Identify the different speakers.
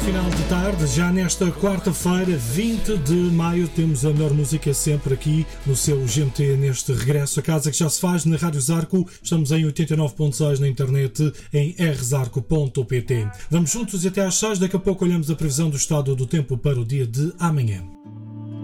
Speaker 1: final de tarde, já nesta quarta-feira, 20 de maio, temos a melhor música sempre aqui no seu GMT, neste regresso a casa que já se faz na Rádio Zarco. Estamos em 89.6 na internet, em rzarco.pt. Vamos juntos até às 6, daqui a pouco olhamos a previsão do estado do tempo para o dia de amanhã.